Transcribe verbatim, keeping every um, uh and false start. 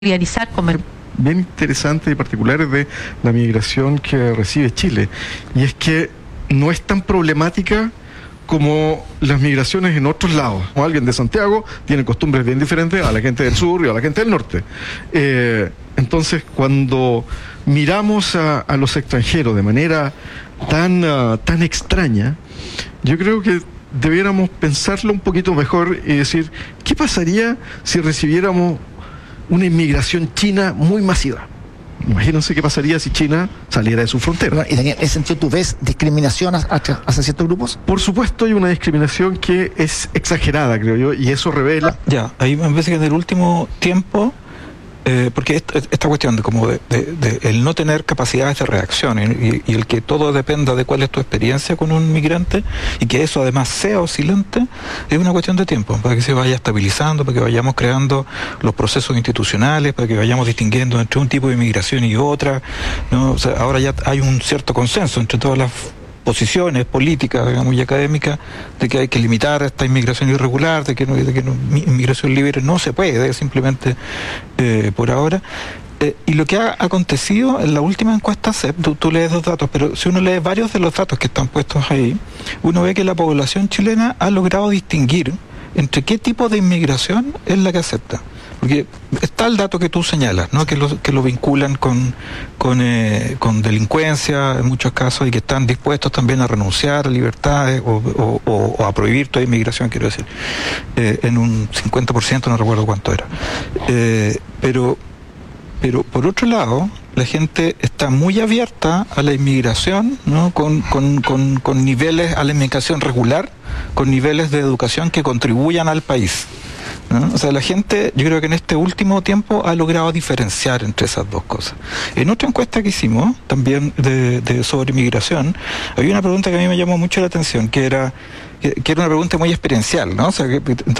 familiarizar con el... Bien interesantes y particulares de la migración que recibe Chile, y es que no es tan problemática como las migraciones en otros lados. Como alguien de Santiago tiene costumbres bien diferentes a la gente del sur y a la gente del norte. Eh, entonces, cuando miramos a, a los extranjeros de manera tan, uh, tan extraña, yo creo que debiéramos pensarlo un poquito mejor y decir, ¿qué pasaría si recibiéramos una inmigración china muy masiva? Imagínense qué pasaría si China saliera de su frontera. Y Daniel, ¿en ese sentido tú ves discriminación hacia, hacia ciertos grupos? Por supuesto hay una discriminación que es exagerada, creo yo, y eso revela... Ya, ahí me parece que en el último tiempo, eh, porque esta, esta cuestión de como de, de, de el no tener capacidades de reacción y, y el que todo dependa de cuál es tu experiencia con un migrante y que eso además sea oscilante, es una cuestión de tiempo, para que se vaya estabilizando, para que vayamos creando los procesos institucionales, para que vayamos distinguiendo entre un tipo de inmigración y otra, ¿no? O sea, ahora ya hay un cierto consenso entre todas las posiciones políticas, digamos, y académicas, de que hay que limitar esta inmigración irregular, de que, no, de que no, inmigración libre no se puede, simplemente eh, por ahora. Eh, y lo que ha acontecido en la última encuesta C E P, tú, tú lees dos datos, pero si uno lee varios de los datos que están puestos ahí, uno ve que la población chilena ha logrado distinguir entre qué tipo de inmigración es la que acepta. Porque está el dato que tú señalas, ¿no? Que lo, que lo vinculan con, con, eh, con delincuencia en muchos casos y que están dispuestos también a renunciar a libertades o, o, o, o a prohibir toda inmigración, quiero decir, eh, en un cincuenta por ciento, no recuerdo cuánto era. Eh, pero, pero por otro lado, la gente está muy abierta a la inmigración, ¿no? Con, con, con, con niveles, a la inmigración regular, con niveles de educación que contribuyan al país, ¿no? O sea, la gente, yo creo que en este último tiempo ha logrado diferenciar entre esas dos cosas. En otra encuesta que hicimos, también de, de sobre migración, había una pregunta que a mí me llamó mucho la atención, que era, que, que era una pregunta muy experiencial, ¿no? O sea, que,